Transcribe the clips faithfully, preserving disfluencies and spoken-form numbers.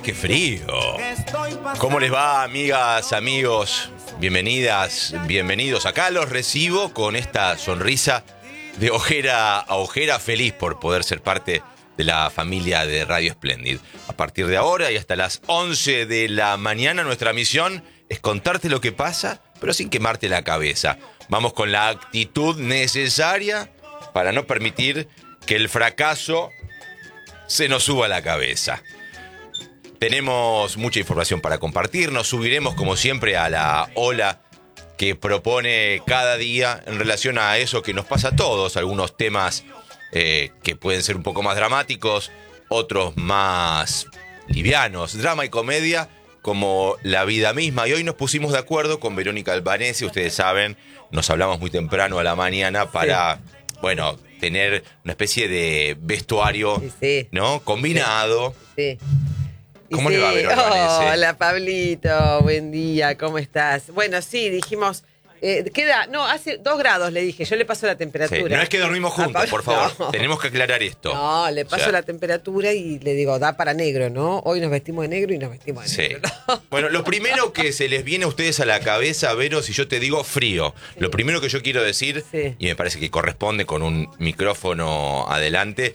¡Qué frío! ¿Cómo les va, amigas, amigos? Bienvenidas, bienvenidos. Acá los recibo con esta sonrisa de ojera a ojera, feliz por poder ser parte de la familia de Radio Splendid. A partir de ahora y hasta las once de la mañana, nuestra misión es contarte lo que pasa, pero sin quemarte la cabeza. Vamos con la actitud necesaria para no permitir que el fracaso se nos suba a la cabeza. Tenemos mucha información para compartir. Nos subiremos, como siempre, a la ola que propone cada día en relación a eso que nos pasa a todos. Algunos temas eh, que pueden ser un poco más dramáticos, otros más livianos. Drama y comedia, como la vida misma. Y hoy nos pusimos de acuerdo con Verónica Albanese. Ustedes saben, nos hablamos muy temprano a la mañana para, sí. bueno, tener una especie de vestuario, sí, sí. ¿no? Combinado. Sí. sí. ¿Cómo sí. le va, Verónica Albanese? Hola, Pablito. Buen día. ¿Cómo estás? Bueno, sí, dijimos... Eh, queda, no, hace dos grados le dije, yo le paso la temperatura. Sí, no es que dormimos juntos, por favor, no. Tenemos que aclarar esto. No, le paso o sea, la temperatura y le digo, da para negro, ¿no? Hoy nos vestimos de negro y nos vestimos de sí. negro. Bueno, lo primero que se les viene a ustedes a la cabeza, Vero, si yo te digo frío, sí. lo primero que yo quiero decir, sí. y me parece que corresponde con un micrófono adelante,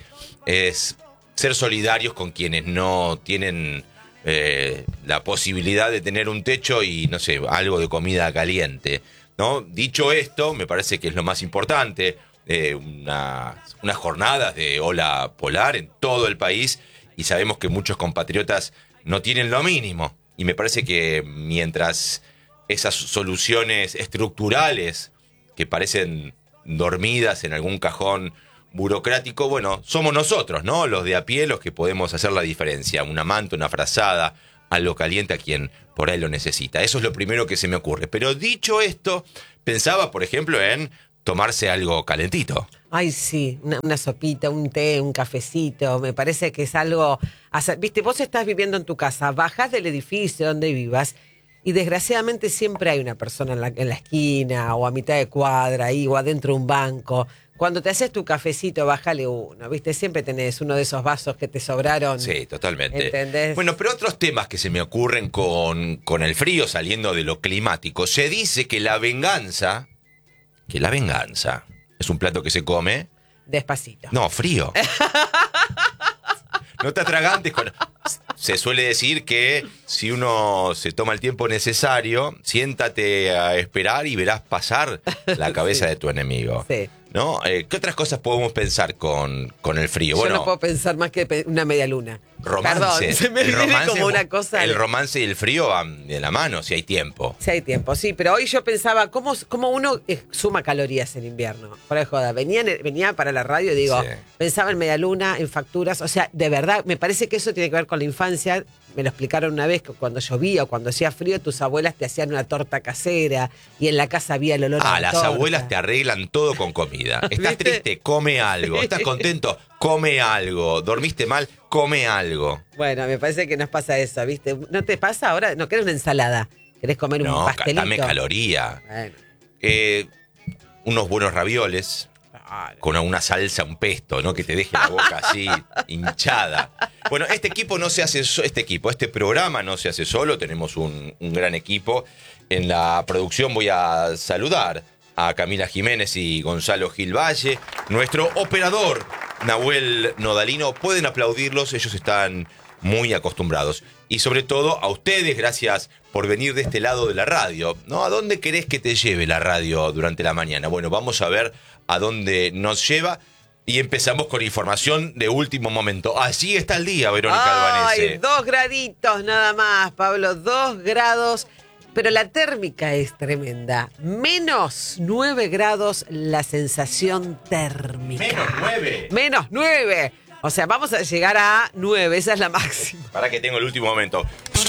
es ser solidarios con quienes no tienen eh, la posibilidad de tener un techo y, no sé, algo de comida caliente. ¿No? Dicho esto, me parece que es lo más importante, eh, una, unas jornadas de ola polar en todo el país y sabemos que muchos compatriotas no tienen lo mínimo. Y me parece que mientras esas soluciones estructurales que parecen dormidas en algún cajón burocrático, bueno, somos nosotros, ¿no? Los de a pie los que podemos hacer la diferencia. Una manta, una frazada, algo caliente a quien por ahí lo necesita. Eso es lo primero que se me ocurre. Pero dicho esto, pensaba, por ejemplo, en tomarse algo calentito. Ay, sí, una, una sopita, un té, un cafecito. Me parece que es algo... Viste, vos estás viviendo en tu casa, bajás del edificio donde vivas y desgraciadamente siempre hay una persona en la, en la esquina o a mitad de cuadra ahí o adentro de un banco. Cuando te haces tu cafecito, bájale uno, ¿viste? Siempre tenés uno de esos vasos que te sobraron. Sí, totalmente. ¿Entendés? Bueno, pero otros temas que se me ocurren con, con el frío saliendo de lo climático. Se dice que la venganza, que la venganza es un plato que se come... Despacito. No, frío. No te atragantes con... Se suele decir que si uno se toma el tiempo necesario, siéntate a esperar y verás pasar la cabeza sí. de tu enemigo. Sí. ¿No? Eh, ¿Qué otras cosas podemos pensar con, con el frío? Yo Bueno, no puedo pensar más que una media luna. Romance. Perdón, se me el viene romance, como una cosa... El romance y el frío van de la mano, si hay tiempo. Si hay tiempo, sí. Pero hoy yo pensaba, ¿cómo, cómo uno suma calorías en invierno? Por ahí joda, venía, venía para la radio y digo, sí. pensaba en media luna, en facturas. O sea, de verdad, me parece que eso tiene que ver con la infancia. Me lo explicaron una vez que cuando llovía o cuando hacía frío, tus abuelas te hacían una torta casera y en la casa había el olor ah, a la las torta. Abuelas te arreglan todo con comida. Estás triste, come algo. Estás contento, come algo. Dormiste mal, come algo. Bueno, me parece que nos pasa eso, ¿viste? ¿No te pasa ahora? ¿No querés una ensalada? ¿Querés comer no, un pastelito? Dame caloría. Bueno. Eh, unos buenos ravioles. Con una salsa, un pesto, ¿no? Que te deje la boca así, hinchada. Bueno, este equipo no se hace, so- este equipo, este programa no se hace solo, tenemos un, un gran equipo. En la producción voy a saludar a Camila Jiménez y Gonzalo Gil Valle. Nuestro operador, Nahuel Nodalino, pueden aplaudirlos, ellos están muy acostumbrados. Y sobre todo a ustedes, gracias por venir de este lado de la radio, ¿no? ¿A dónde querés que te lleve la radio durante la mañana? Bueno, vamos a ver a dónde nos lleva y empezamos con información de último momento. Así está el día, Verónica Albanese. Ay, dos graditos nada más, Pablo, dos grados. Pero la térmica es tremenda. Menos nueve grados la sensación térmica. Menos nueve. Menos nueve. O sea, vamos a llegar a nueve, esa es la máxima. Para que tengo el último momento.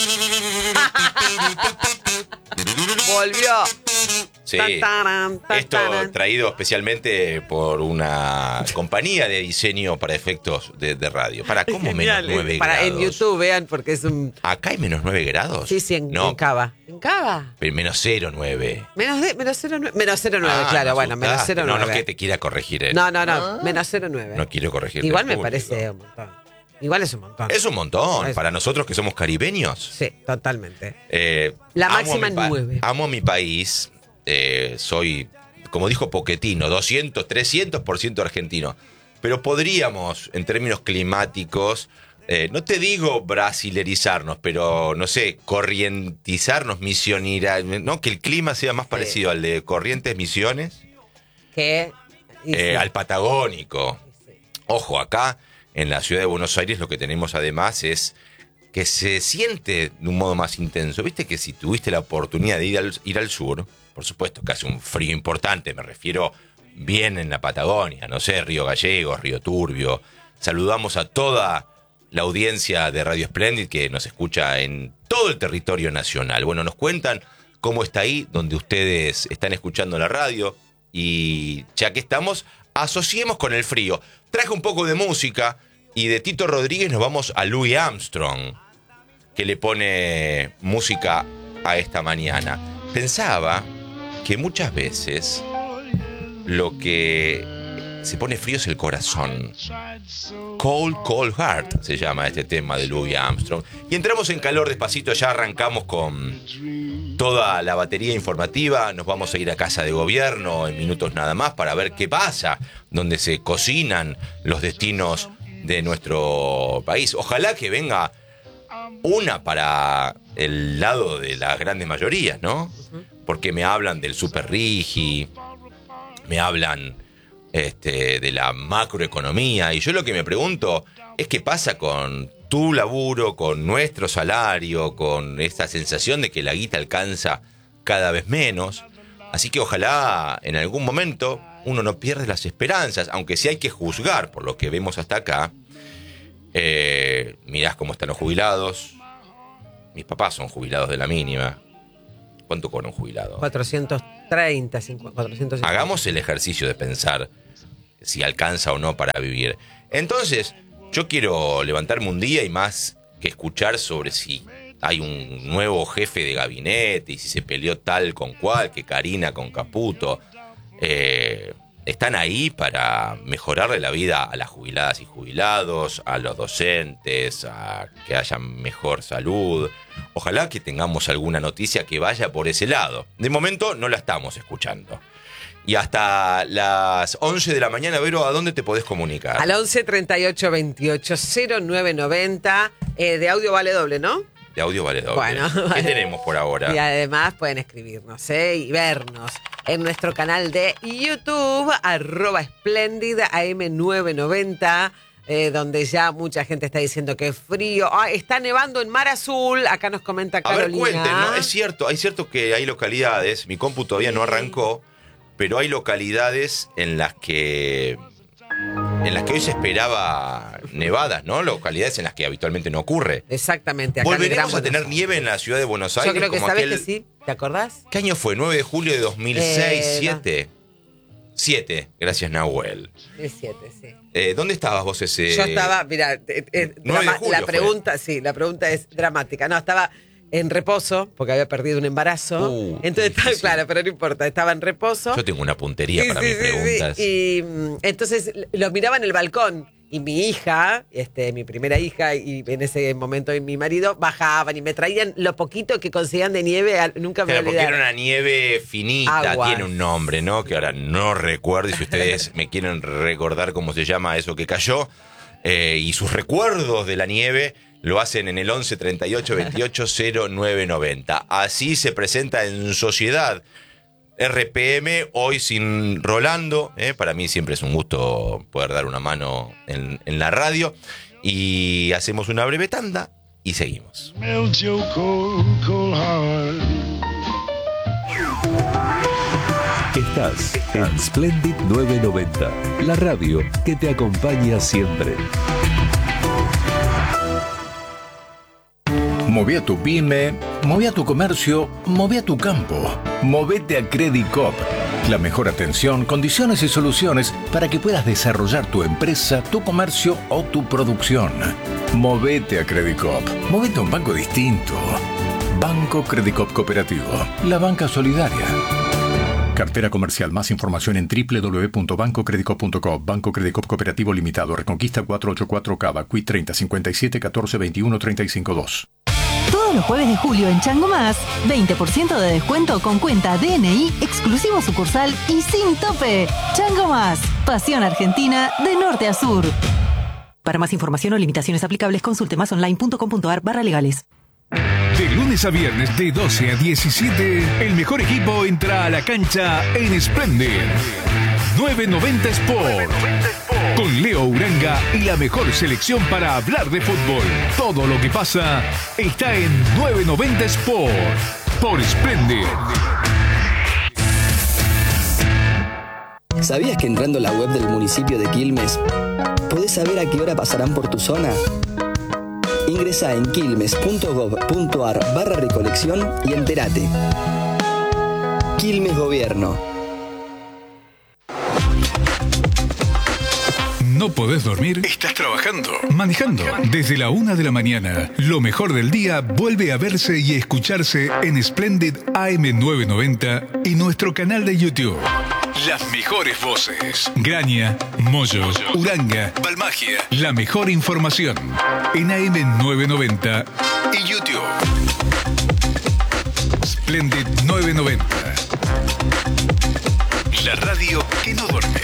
Volvió. Sí, Tan, taran, tan, esto taran. traído especialmente por una compañía de diseño para efectos de, de radio. ¿Para cómo Genial, menos nueve para, grados? En YouTube, vean, porque es un... ¿Acá hay menos nueve grados? Sí, sí, en, no, en Cava. ¿En Cava? pero menos cero nueve. Menos, de, menos cero nueve. Menos cero nueve, Ah, claro, me bueno, menos asustaste. cero nueve. No, no es que te quiera corregir él. No, no, no, menos cero nueve. No quiero corregir. Igual me parece un montón. Igual es un montón. Es un montón. Es... Para nosotros que somos caribeños. Sí, totalmente. Eh, La máxima pa- nueve. Amo mi país. Eh, soy, como dijo Pochettino, doscientos, trescientos por ciento argentino. Pero podríamos, en términos climáticos, eh, no te digo brasilerizarnos, pero, no sé, corrientizarnos, misionear, ¿no? Que el clima sea más parecido sí. al de Corrientes, Misiones. Que... Eh, sí. Al patagónico. Sí. Ojo, acá en la ciudad de Buenos Aires lo que tenemos además es que se siente de un modo más intenso. Viste que si tuviste la oportunidad de ir al, ir al sur, por supuesto que hace un frío importante, me refiero bien en la Patagonia, no sé, Río Gallegos, Río Turbio. Saludamos a toda la audiencia de Radio Splendid que nos escucha en todo el territorio nacional. Bueno, nos cuentan cómo está ahí, donde ustedes están escuchando la radio. Y ya que estamos, asociemos con el frío. Traje un poco de música y de Tito Rodríguez nos vamos a Louis Armstrong, que le pone música a esta mañana. Pensaba que muchas veces lo que se pone frío es el corazón. Cold, Cold Heart se llama este tema de Louis Armstrong. Y entramos en calor despacito, ya arrancamos con toda la batería informativa. Nos vamos a ir a Casa de Gobierno en minutos nada más para ver qué pasa, donde se cocinan los destinos de nuestro país. Ojalá que venga una para el lado de las grandes mayorías, ¿no? Porque me hablan del Super Rigi, me hablan este, de la macroeconomía, y yo lo que me pregunto es qué pasa con tu laburo, con nuestro salario, con esta sensación de que la guita alcanza cada vez menos. Así que ojalá en algún momento uno no pierda las esperanzas, aunque sí hay que juzgar por lo que vemos hasta acá. Eh, mirás cómo están los jubilados. Mis papás son jubilados de la mínima. ¿Cuánto cobra un jubilado? cuatrocientos treinta, cuatrocientos cincuenta. Hagamos el ejercicio de pensar si alcanza o no para vivir. Entonces, yo quiero levantarme un día y más que escuchar sobre si hay un nuevo jefe de gabinete y si se peleó tal con cual, que Karina con Caputo. Eh, están ahí para mejorarle la vida a las jubiladas y jubilados, a los docentes, a que haya mejor salud. Ojalá que tengamos alguna noticia que vaya por ese lado. De momento no la estamos escuchando. Y hasta las once de la mañana, Vero, ¿a dónde te podés comunicar? Al once treinta y ocho veintiocho cero nueve noventa. Eh, de audio vale doble, ¿no? De audio vale doble. Bueno, ¿qué vale. tenemos por ahora? Y además pueden escribirnos, ¿eh? Y vernos en nuestro canal de YouTube, arroba Splendid A M nueve noventa, eh, donde ya mucha gente está diciendo que es frío. Ah, está nevando en Mar Azul, acá nos comenta Carolina. A ver, cuenten, ¿no? Es cierto, hay cierto que hay localidades, mi compu todavía no arrancó, pero hay localidades en las que en las que hoy se esperaba nevadas, ¿no? Localidades en las que habitualmente no ocurre. Exactamente. Acá ¿Volveremos a tener nieve en la ciudad de Buenos Aires? Yo creo que como sabes aquel... que sí, ¿te acordás? ¿Qué año fue? ¿nueve de julio de dos mil seis? Eh, ¿siete? siete, gracias Nahuel. Es siete, sí. Eh, ¿Dónde estabas vos ese...? Yo estaba, mira, eh, eh, nueve de drama- julio la fue. pregunta, sí, la pregunta es dramática. No, estaba en reposo, porque había perdido un embarazo. Uh, entonces, qué estaba, difícil. claro, pero no importa, estaba en reposo. Yo tengo una puntería Sí, para sí, mis sí, preguntas. sí. Y mm, entonces lo miraba en el balcón. Y mi hija, este, mi primera hija, y en ese momento mi marido, bajaban y me traían lo poquito que conseguían de nieve. al- Nunca me Claro, porque olvidaré. era una nieve finita, Aguas. tiene un nombre, ¿no? Que ahora no recuerdo, y si ustedes me quieren recordar cómo se llama eso que cayó, eh, y sus recuerdos de la nieve, lo hacen en el once treinta y ocho veintiocho cero nueve noventa. Así se presenta en Sociedad R P M, hoy sin Rolando. eh, Para mí siempre es un gusto poder dar una mano en, en la radio. Y hacemos una breve tanda y seguimos. Melt your cold, cold heart. Estás en Splendid nueve noventa, la radio que te acompaña siempre. Moví a tu pyme, moví a tu comercio, moví a tu campo. Movete a Credit Coop. La mejor atención, condiciones y soluciones para que puedas desarrollar tu empresa, tu comercio o tu producción. Movete a Credit Coop. Movete a un banco distinto. Banco Credit Coop Cooperativo. La banca solidaria. Cartera comercial. Más información en doble u doble u doble u punto banco credicop punto com. Banco Credicop Cooperativo Limitado. Reconquista cuatrocientos ochenta y cuatro Cava. Q I treinta cincuenta y siete catorce veintiuno treinta y cinco dos. Todos los jueves de julio en Chango Más, veinte por ciento de descuento con cuenta D N I, exclusivo sucursal y sin tope. Chango Más, pasión argentina de norte a sur. Para más información o limitaciones aplicables, consulte másonline.com.ar barra legales. De lunes a viernes de doce a diecisiete, el mejor equipo entra a la cancha en Splendid novecientos noventa Sport. Con Leo Uranga y la mejor selección para hablar de fútbol. Todo lo que pasa está en novecientos noventa Sport por Splendid. ¿Sabías que entrando a la web del municipio de Quilmes podés saber a qué hora pasarán por tu zona? Ingresá en quilmes punto gob punto ar barra recolección y entérate. Quilmes Gobierno. ¿No podés dormir? ¿Estás trabajando? ¿Manejando? Desde la una de la mañana, lo mejor del día vuelve a verse y escucharse en Splendid A M novecientos noventa y nuestro canal de YouTube. Las mejores voces. Graña, Moyo, Uranga, Balmagia. La mejor información en A M novecientos noventa y YouTube. Splendid novecientos noventa. La radio que no duerme.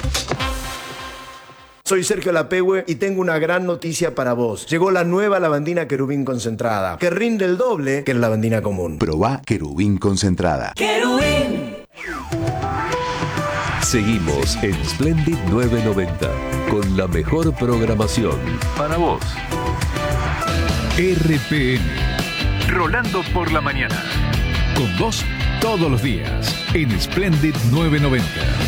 Soy Sergio Lapehue y tengo una gran noticia para vos. Llegó la nueva lavandina Querubín concentrada, que rinde el doble que la lavandina común. Probá Querubín concentrada. ¡Querubín! Seguimos en Splendid novecientos noventa con la mejor programación para vos. R P M. Rolando por la mañana. Con vos todos los días en Splendid novecientos noventa.